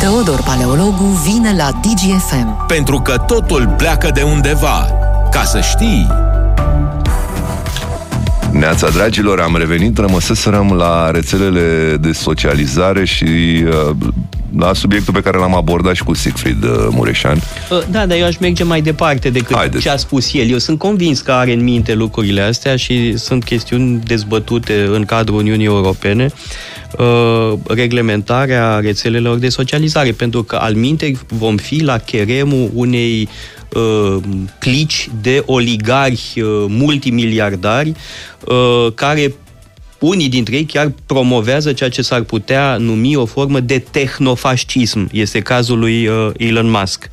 Teodor Paleologu vine la DGFM. Pentru că totul pleacă de undeva. Ca să știi... Neața, dragilor, am revenit, rămăseserăm la rețelele de socializare și la subiectul pe care l-am abordat și cu Siegfried Mureșan. Da, dar eu aș merge mai departe decât ce a spus el. Eu sunt convins că are în minte lucrurile astea și sunt chestiuni dezbătute în cadrul Uniunii Europene, reglementarea rețelelor de socializare, pentru că alminte vom fi la cheremul unei clici de oligari multimiliardari care unii dintre ei chiar promovează ceea ce s-ar putea numi o formă de tehnofascism. Este cazul lui Elon Musk.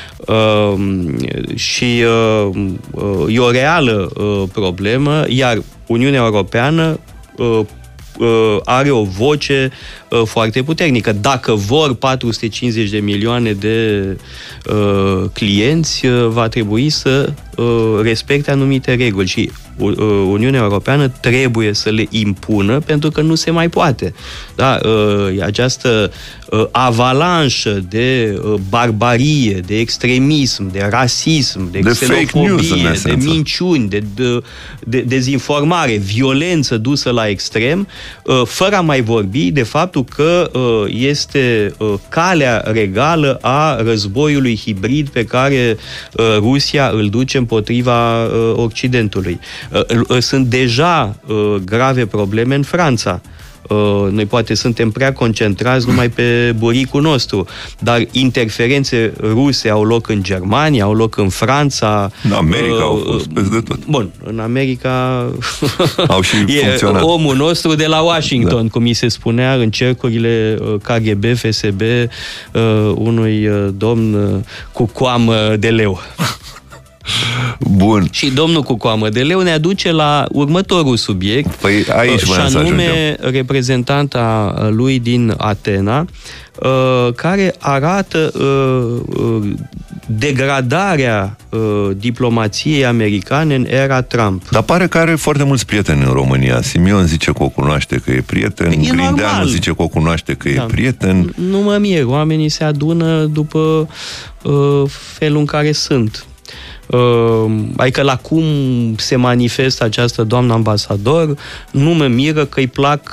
Și e o reală problemă, iar Uniunea Europeană are o voce foarte puternică. Dacă vor 450 de milioane de clienți, va trebui să respecte anumite reguli și Uniunea Europeană trebuie să le impună pentru că nu se mai poate. Da? Această avalanșă de barbarie, de extremism, de rasism, de xenofobie, de minciuni, de dezinformare, violență dusă la extrem, fără a mai vorbi de faptul că este calea regală a războiului hibrid pe care Rusia îl duce împotriva Occidentului. Sunt deja grave probleme în Franța. Noi poate suntem prea concentrați numai pe buricul nostru, dar interferențe ruse au loc în Germania, au loc în Franța. În America au fost peste tot. Bun, în America au și funcționat. Omul nostru de la Washington, da, cum mi se spunea în cercurile KGB, FSB, unui domn cu coamă de leu. Bun. Și domnul cu coamă de leu ne aduce la următorul subiect, păi aici și anume reprezentanta lui din Atena, care arată degradarea diplomației americane în era Trump. Dar pare că are foarte mulți prieteni în România. Simion zice că o cunoaște, că e prieten, Grindeanu zice că o cunoaște, că e prieten. Nu mă mir, oamenii se adună după felul în care sunt. Adică la cum se manifestă această doamnă ambasador, nu mă miră că îi plac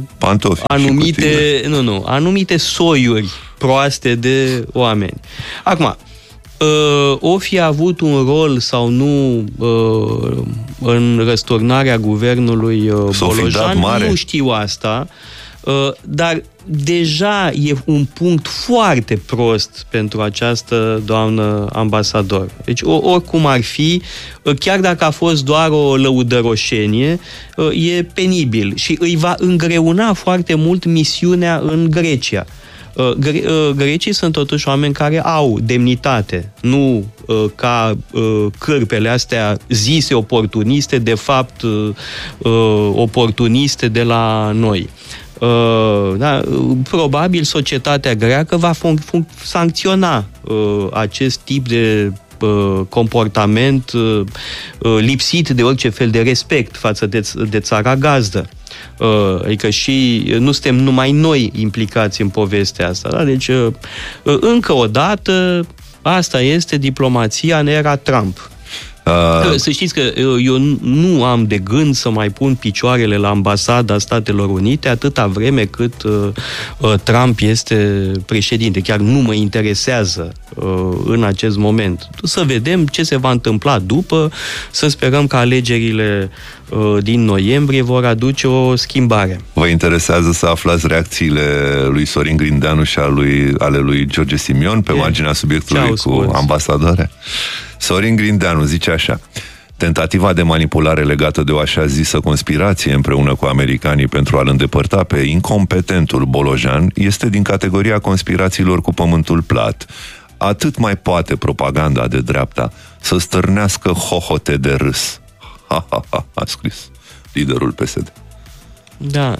anumite soiuri proaste de oameni. Acum, o fi avut un rol sau nu în răsturnarea guvernului Bolojan, nu știu asta, dar deja e un punct foarte prost pentru această doamnă ambasador. Deci, oricum ar fi, chiar dacă a fost doar o lăudăroșenie, e penibil și îi va îngreuna foarte mult misiunea în Grecia. Grecii sunt totuși oameni care au demnitate, nu ca cârpele astea zise oportuniste, de fapt oportuniste de la noi. Da, probabil societatea greacă va sancționa acest tip de comportament lipsit de orice fel de respect față de țara gazdă. Adică și nu suntem numai noi implicați în povestea asta. Da? Deci, încă o dată, asta este diplomația în era Trump. Să știți că eu nu am de gând să mai pun picioarele la ambasada Statelor Unite atâta vreme cât Trump este președinte. Chiar nu mă interesează în acest moment. Să vedem ce se va întâmpla după, să sperăm că alegerile din noiembrie vor aduce o schimbare. Vă interesează să aflați reacțiile lui Sorin Grindeanu și ale lui George Simion pe marginea subiectului cu ambasadoare? Sorin Grindeanu zice așa: tentativa de manipulare legată de o așa zisă conspirație împreună cu americanii pentru a-l îndepărta pe incompetentul Bolojan este din categoria conspirațiilor cu pământul plat. Atât mai poate propaganda de dreapta să stârnească hohote de râs. A scris liderul PSD. Da,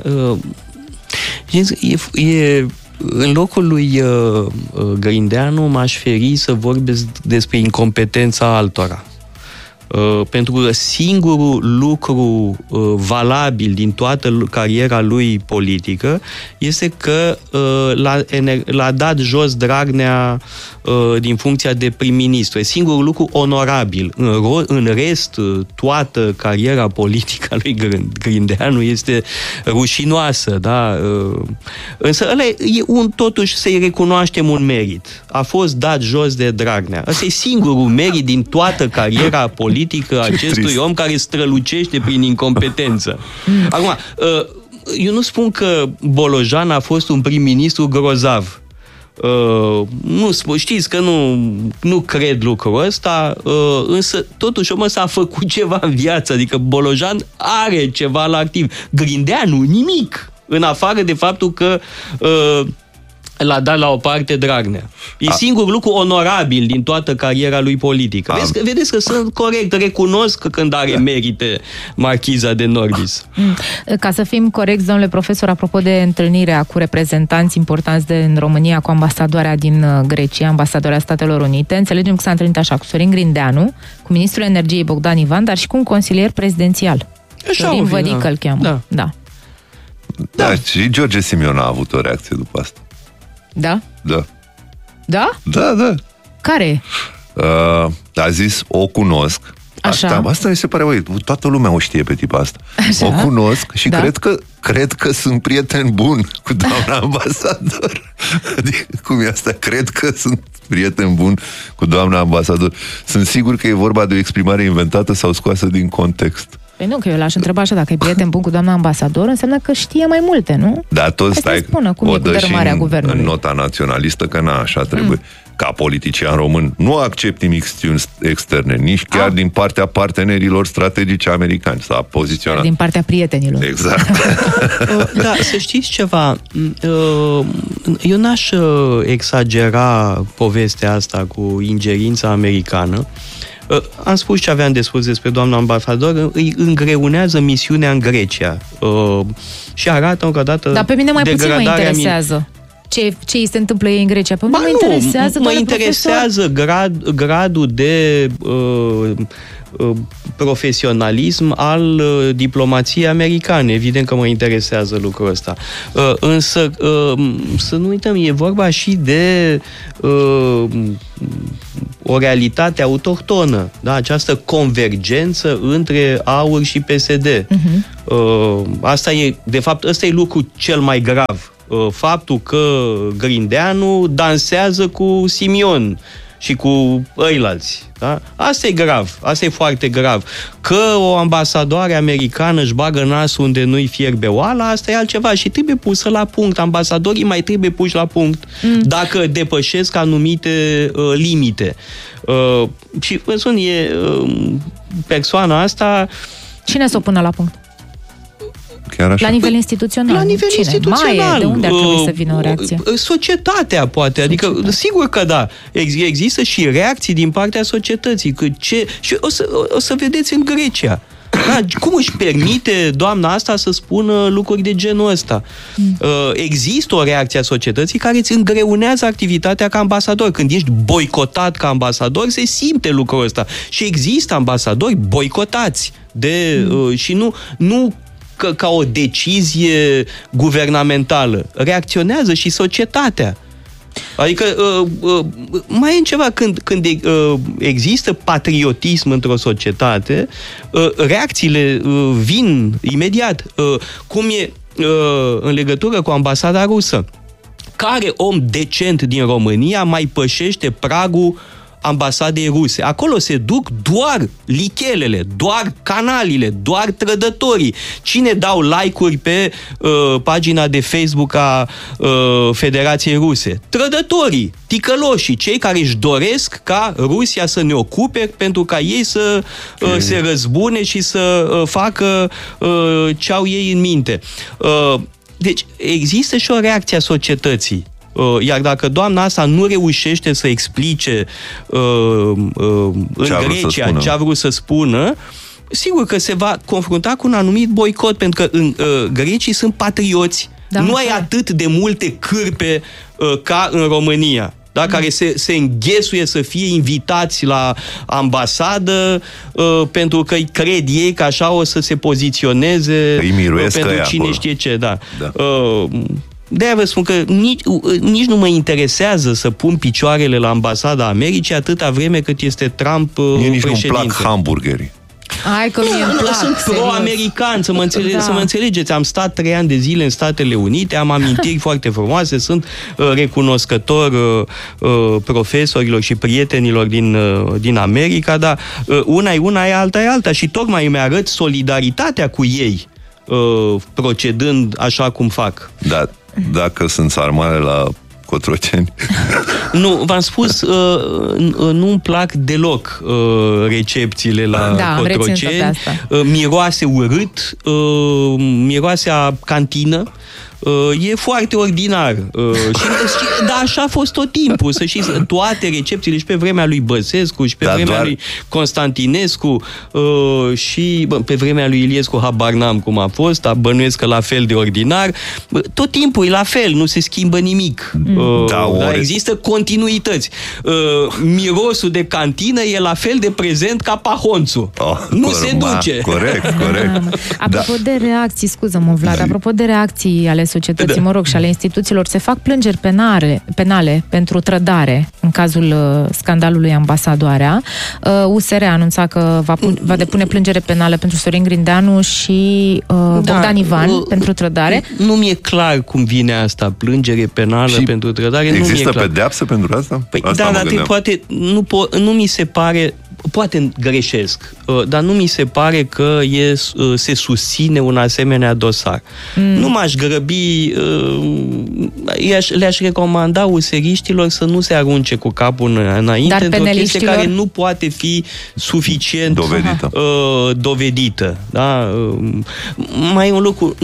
în locul lui Grindeanu m-aș feri să vorbesc despre incompetența altora. Pentru că singurul lucru valabil din toată cariera lui politică este că l-a dat jos Dragnea din funcția de prim-ministru. E singurul lucru onorabil. În rest, toată cariera politică a lui Grindeanu este rușinoasă, da? Însă ăla e totuși să-i recunoaștem un merit. A fost dat jos de Dragnea. Ăsta e singurul merit din toată cariera politică a acestui om care strălucește prin incompetență. Acum, eu nu spun că Bolojan a fost un prim-ministru grozav. Știți că nu cred lucrul ăsta, însă totuși omul ăsta a făcut ceva în viață, adică Bolojan are ceva la activ. Grindeanu, nimic, în afară de faptul că l-a dat la o parte Dragnea. E singurul lucru onorabil din toată cariera lui politică. Vedeți că sunt corect, recunosc că când are merite marchiza de Nordis. Ca să fim corecți, domnule profesor, apropo de întâlnirea cu reprezentanți importanți în România, cu ambasadoarea din Grecia, ambasadoarea Statelor Unite, înțelegem că s-a întâlnit așa cu Sorin Grindeanu, cu ministrul energiei Bogdan Ivan, dar și cu un consilier prezidențial. Sorin Vădică îl cheamă. Da, și George Simion a avut o reacție după asta. Da? Da. Da? Da. Care? A zis, o cunosc. Așa. Asta mi se pare, toată lumea o știe pe tipa asta. Așa? O cunosc și cred că sunt prieten bun cu doamna ambasador. Adică, cum e asta? Cred că sunt prieten bun cu doamna ambasador. Sunt sigur că e vorba de o exprimare inventată sau scoasă din context. Păi nu, că eu l-aș întreba așa, dacă e prieten bun cu doamna ambasador, înseamnă că știe mai multe, nu? Da, tot stai, o dă și în nota naționalistă, că așa trebuie. Ca politician român, nu accept nimic externe, nici chiar din partea partenerilor strategici americani. S-a poziționat. Din partea prietenilor. Exact. Da, să știți ceva, eu n-aș exagera povestea asta cu ingerința americană. Am spus ce aveam de spus despre doamna ambasador, îi îngreunează misiunea în Grecia și arată încă o dată. Dar pe mine mai puțin mă interesează ce îi se întâmplă ei în Grecia. Pe mine mă interesează gradul de profesionalism al diplomației americane. Evident că mă interesează lucrul ăsta. Însă, să nu uităm, e vorba și de o realitate autohtonă, da? Această convergență între AUR și PSD. Asta e, de fapt, ăsta e lucru cel mai grav. Faptul că Grindeanu dansează cu Simion și cu ăilalți. Da? Asta e grav, asta e foarte grav. Că o ambasadoare americană își bagă nasul unde nu-i fierbe oala, asta e altceva și trebuie pusă la punct. Ambasadorii mai trebuie puși la punct dacă depășesc anumite limite. Și vă spun, persoana asta... Cine să o pună la punct? Chiar așa? La nivel instituțional. La nivel instituțional. De unde ar trebui să vină o reacție? Societatea, poate. Adică, sigur că da. Există și reacții din partea societății. Și o să vedeți în Grecia. Da, cum își permite doamna asta să spună lucruri de genul ăsta? Există o reacție a societății care îți îngreunează activitatea ca ambasador. Când ești boicotat ca ambasador, se simte lucrul ăsta. Și există ambasadori boicotați. Și nu ca o decizie guvernamentală. Reacționează și societatea. Adică mai e ceva, când există patriotism într-o societate, reacțiile vin imediat. Cum e în legătură cu ambasada rusă. Care om decent din România mai pășește pragul ambasadei ruse? Acolo se duc doar lichelele, doar canalile, doar trădătorii. Cine dau like-uri pe pagina de Facebook a Federației Ruse? Trădătorii, ticăloșii, cei care își doresc ca Rusia să ne ocupe pentru ca ei să se răzbune și să facă ce au ei în minte. Deci există și o reacție a societății. Iar dacă doamna asta nu reușește să explice în Grecia ce a vrut să spună, sigur că se va confrunta cu un anumit boicot, pentru că grecii sunt patrioți. Nu ai atât de multe cârpe ca în România. da, care se înghesuie să fie invitați la ambasadă pentru că cred ei că așa o să se poziționeze pentru cine acolo. Știe ce, da. De-aia vă spun că nici nu mă interesează să pun picioarele la ambasada Americii atâta vreme cât este Trump președinte. Nici nu-mi plac hamburgerii. Hai că mie îmi plac, sunt pro-american, să mă înțelegeți. Am stat 3 ani de zile în Statele Unite, am amintiri foarte frumoase, sunt recunoscător profesorilor și prietenilor din America, dar una e una, e alta. Și tocmai îmi arăt solidaritatea cu ei, procedând așa cum fac. Da, dacă sunt sarmale la Cotroceni. Nu, v-am spus, nu-mi plac deloc recepțiile la Cotroceni. Miroase urât, miroase a cantină. E foarte ordinar. Dar așa a fost tot timpul. Să știți, toate recepțiile, și pe vremea lui Băsescu, și pe vremea lui Constantinescu, și pe vremea lui Iliescu, habar n-am cum a fost, dar bănuiesc că la fel de ordinar. Tot timpul e la fel, nu se schimbă nimic. Dar există continuități. Mirosul de cantină e la fel de prezent ca pahonțul. Nu se duce. Corect. Apropo de reacții, scuză-mă, Vlad, apropo de reacții ale societății, și ale instituțiilor, se fac plângeri penale pentru trădare în cazul scandalului Ambasadoarea. USR a anunțat că va depune plângere penală pentru Sorin Grindeanu și Bogdan Ivan pentru trădare. Nu mi-e clar cum vine asta, plângere penală pentru trădare. Există pedeapsă pentru asta? Poate nu mi se pare. Poate greșesc, dar nu mi se pare că se susține un asemenea dosar. Nu m-aș grăbi, le-aș recomanda useriștilor să nu se arunce cu capul înainte într-o chestie care nu poate fi suficient dovedită. Da? Mai e un lucru,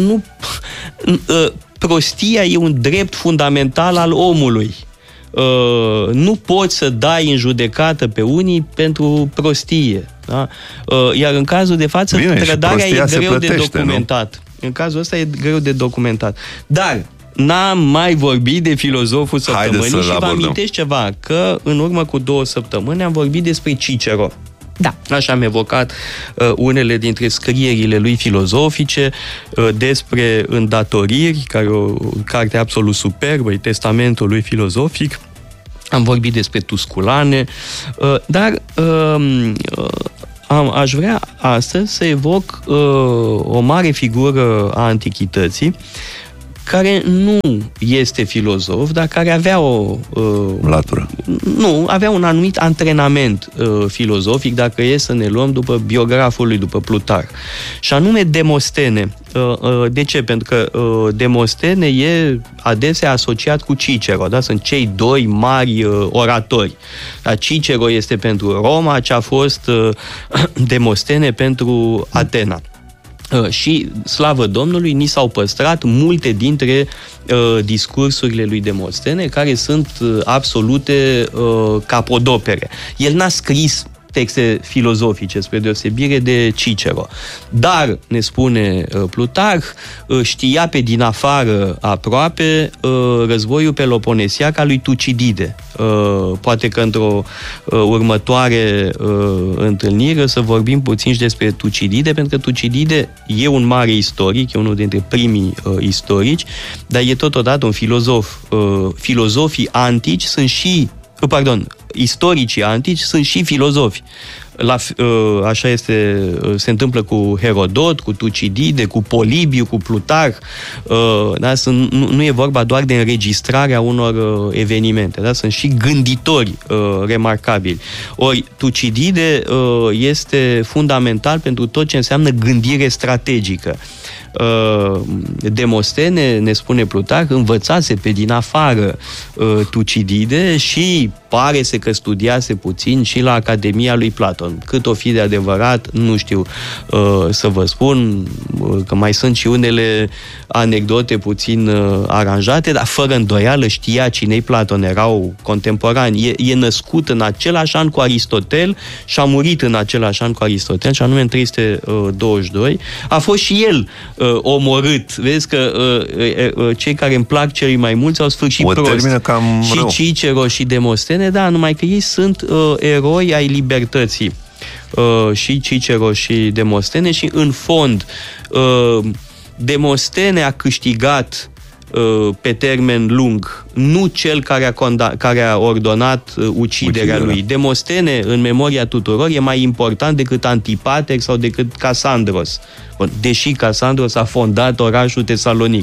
prostia e un drept fundamental al omului. Nu poți să dai în judecată pe unii pentru prostie. Da? Iar în cazul de față, trădarea e greu de documentat. Nu? În cazul ăsta e greu de documentat. Dar n-am mai vorbit de filozoful săptămânii și vă amintesc ceva, că în urmă cu 2 săptămâni am vorbit despre Cicero. Da. Așa am evocat unele dintre scrierile lui filozofice despre îndatoriri, care o carte absolut superbă, e testamentul lui filozofic. Am vorbit despre Tusculane, dar aș vrea astăzi să evoc o mare figură a antichității, care nu este filozof, dar care avea latură. Nu, avea un anumit antrenament filozofic, dacă e să ne luăm după biograful lui, după Plutarh. Și anume Demostene. De ce? Pentru că Demostene e adesea asociat cu Cicero, da? Sunt cei 2 mari oratori. Dar Cicero este pentru Roma, ce a fost Demostene pentru Atena. Și, slavă Domnului, ni s-au păstrat multe dintre discursurile lui Demostene, care sunt absolute capodopere. El n-a scris texte filozofice, spre deosebire de Cicero. Dar, ne spune Plutarh, știa pe din afară aproape războiul peloponesiac al lui Tucidide. Poate că într-o următoare întâlnire să vorbim puțin și despre Tucidide, pentru că Tucidide e un mare istoric, e unul dintre primii istorici, dar e totodată un filozof. Filozofii antici sunt și istoricii antici sunt și filozofi. Așa se întâmplă cu Herodot, cu Tucidide, cu Polibiu, cu Plutarh. Da? Nu e vorba doar de înregistrarea unor evenimente. Da? Sunt și gânditori remarcabili. Ori Tucidide este fundamental pentru tot ce înseamnă gândire strategică. Demostene, ne spune Plutarh, învățase pe din afară Tucidide și pare că studiase puțin și la Academia lui Platon. Cât o fi de adevărat, nu știu să vă spun, că mai sunt și unele anecdote puțin aranjate, dar fără îndoială știa cine-i Platon, erau contemporani. E născut în același an cu Aristotel și a murit în același an cu Aristotel, și anume în 322. A fost și el omorât. Vezi că cei care îmi plac cei mai mulți au sfârșit prost. Și rău. Cicero și Demostene, da, numai că ei sunt eroi ai libertății. Și Cicero și Demostene, și în fond Demostene a câștigat pe termen lung, nu cel care a ordonat uciderea lui. Demostene, în memoria tuturor, e mai important decât Antipater sau decât Casandros. Deși Casandros a fondat orașul Tesalonic.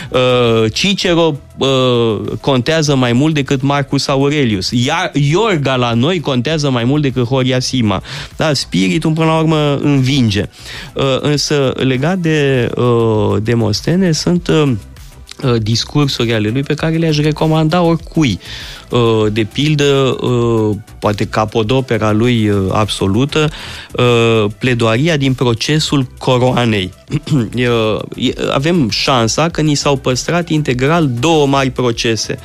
Cicero contează mai mult decât Marcus Aurelius. Iar Iorga la noi contează mai mult decât Horia Sima. Da, spiritul până la urmă învinge. Însă legat de Demostene sunt discursuri ale lui pe care le-aș recomanda oricui. De pildă, poate capodopera lui absolută, pledoaria din procesul coroanei. Avem șansa că ni s-au păstrat integral două mari procese.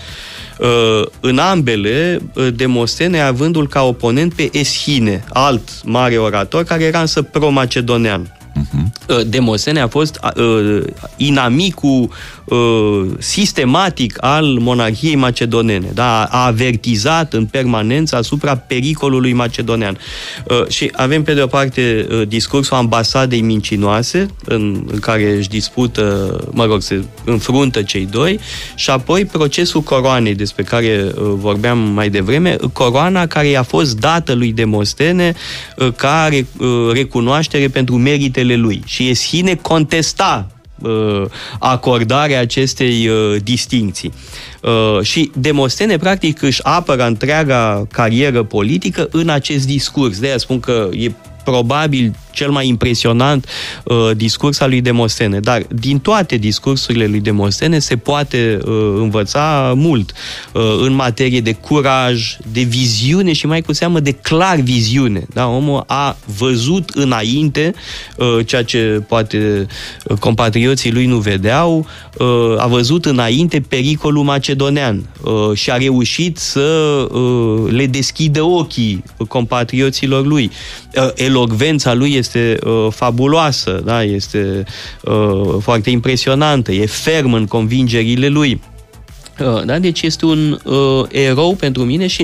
În ambele, Demostene avându-l ca oponent pe Eschine, alt mare orator, care era însă pro-macedonean. Demostene a fost inamicul sistematic al monarhiei macedonene, da? A avertizat în permanență asupra pericolului macedonean. Și avem pe de o parte discursul ambasadei mincinoase, în care își dispută, se înfruntă cei doi, și apoi procesul coroanei, despre care vorbeam mai devreme, coroana care i-a fost dată lui Demostene ca recunoaștere pentru meritele lui. Și Eschine contesta acordarea acestei distincții. Și Demostene, practic, își apără întreaga carieră politică în acest discurs. De-aia spun că e probabil cel mai impresionant discurs al lui Demostene. Dar din toate discursurile lui Demostene se poate învăța mult în materie de curaj, de viziune și mai cu seamă de clar viziune. Da? Omul a văzut înainte ceea ce poate compatrioții lui nu vedeau, a văzut înainte pericolul macedonean și a reușit să le deschidă ochii compatrioților lui. Elocvența lui este fabuloasă, da? Este foarte impresionantă, e ferm în convingerile lui. Da? Deci este un erou pentru mine și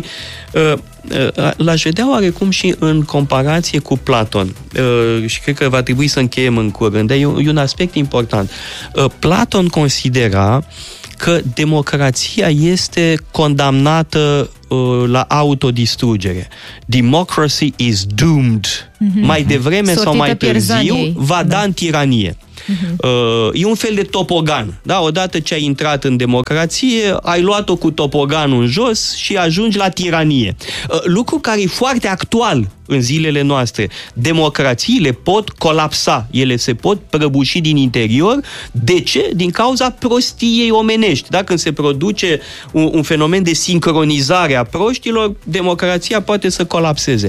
l-aș vedea oarecum și în comparație cu Platon. Și cred că va trebui să încheiem în curând. E un aspect important. Platon considera că democrația este condamnată la autodistrugere. Democracy is doomed. Mai devreme sau mai târziu va da în tiranie. E un fel de topogan. Da? Odată ce ai intrat în democrație, ai luat-o cu topoganul în jos și ajungi la tiranie. Lucru care e foarte actual în zilele noastre. Democrațiile pot colapsa, ele se pot prăbuși din interior. De ce? Din cauza prostiei omenești. Da? Când se produce un fenomen de sincronizare a proștilor, democrația poate să colapseze.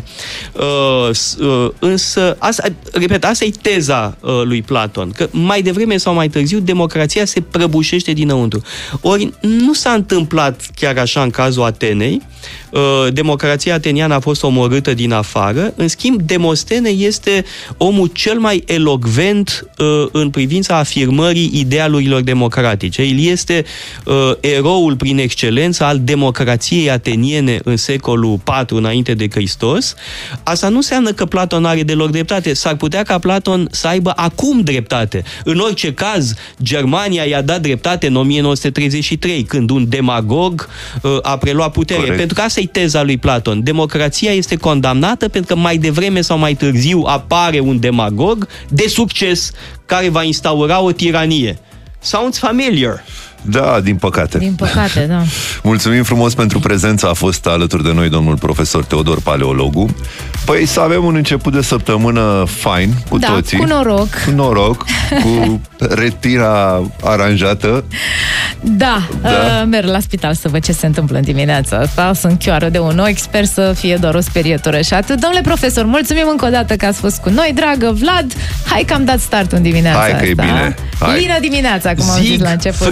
Însă, asta e teza lui Platon, că mai devreme sau mai târziu democrația se prăbușește dinăuntru. Ori nu s-a întâmplat chiar așa în cazul Atenei. Democrația ateniană a fost omorâtă din afară. În schimb, Demostene este omul cel mai elocvent în privința afirmării idealurilor democratice. El este eroul prin excelență al democrației ateniene în secolul IV înainte de Hristos. Asta nu înseamnă că Platon are deloc dreptate. S-ar putea ca Platon să aibă acum dreptate. În orice caz, Germania i-a dat dreptate în 1933, când un demagog a preluat puterea. Corect. Pentru că asta e teza lui Platon. Democrația este condamnată pentru că mai devreme sau mai târziu apare un demagog de succes care va instaura o tiranie. Sounds familiar? Da, din păcate. Din păcate, da. Mulțumim frumos pentru prezența. A fost alături de noi domnul profesor Teodor Paleologu. Păi să avem un început de săptămână fain cu toții. Cu noroc. Cu noroc, cu retira aranjată. Da. Merg la spital să văd ce se întâmplă în dimineața asta. Sunt chioară de un ochi, sper să fie doar o sperietură și atât. Domnule profesor, mulțumim încă o dată că ați fost cu noi, dragă Vlad. Hai că am dat start în dimineața asta. Hai că e bine. Lină dimineața, cum am zis la început.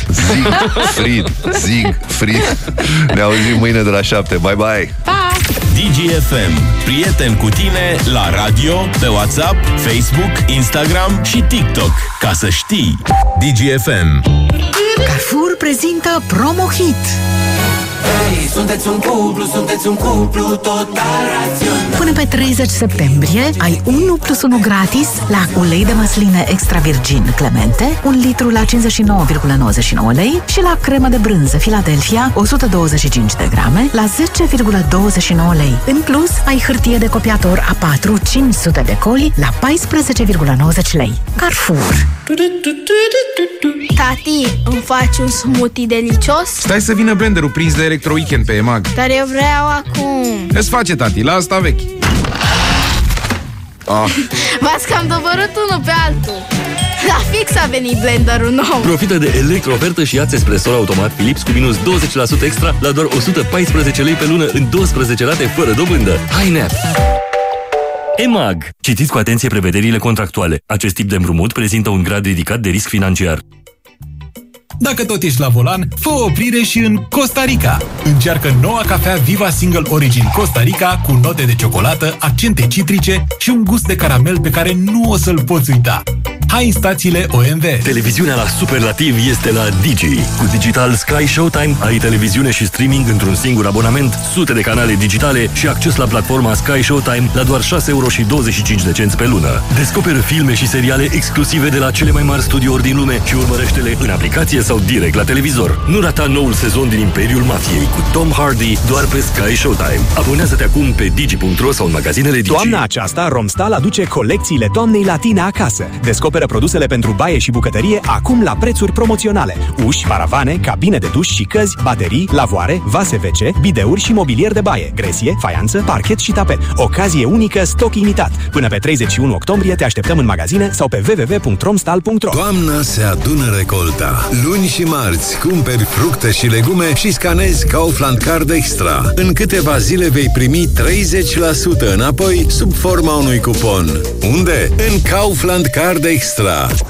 Siegfried. Ne auzim mâine de la 7. Bye, bye! Pa! DGFM. Prieten cu tine la radio, pe WhatsApp, Facebook, Instagram și TikTok. Ca să știi. DGFM. Carrefour prezintă Promo Hit. Hey, sunteți un cuplu total rațional. Până pe 30 septembrie ai 1+1 gratis la ulei de măsline extra virgin Clemente, 1 litru la 59,99 lei și la cremă de brânză Philadelphia 125 de grame la 10,29 lei. În plus, ai hârtie de copiator A4 500 de coli la 14,90 lei. Carrefour. Tati, îmi faci un smoothie delicios? Stai să vină blenderul prins de Electro Weekend pe EMAG. Dar eu vreau acum. Îți face, tati, la asta vechi. V-ați cam doborât unul pe altul. La fix a venit blenderul nou. Profită de electro-ofertă și ia-ți espresor automat Philips cu minus 20% extra la doar 114 lei pe lună în 12 rate fără dobândă. Hai, Nef! EMAG. Citiți cu atenție prevederile contractuale. Acest tip de împrumut prezintă un grad ridicat de risc financiar. Dacă tot ești la volan, fă o oprire și în Costa Rica. Încearcă noua cafea Viva Single Origin Costa Rica cu note de ciocolată, accente citrice și un gust de caramel pe care nu o să-l poți uita. Hai în stațiile OMV. Televiziunea la superlativ este la Digi. Cu Digital Sky Showtime ai televiziune și streaming într-un singur abonament, sute de canale digitale și acces la platforma Sky Showtime la doar 6,25 € pe lună. Descoperă filme și seriale exclusive de la cele mai mari studiouri din lume și urmărește-le în aplicație sau direct la televizor. Nu rata noul sezon din Imperiul Mafiei cu Tom Hardy doar pe Sky Showtime. Abonează-te acum pe digi.ro sau în magazinele Digi. Toamna aceasta, Romstal aduce colecțiile toamnei la tine acasă. Descoperă produsele pentru baie și bucătărie acum la prețuri promoționale. Uși, paravane, cabine de duș și căzi, baterii, lavoare, vase WC, bideuri și mobilier de baie, gresie, faianță, parchet și tapet. Ocazie unică, stoc limitat. Până pe 31 octombrie te așteptăm în magazine sau pe www.romstal.ro. Toamna se adună recolta. Luni și marți cumperi fructe și legume și scanezi Kaufland Card Extra. În câteva zile vei primi 30% înapoi sub forma unui cupon. Unde? În Kaufland Card Extra.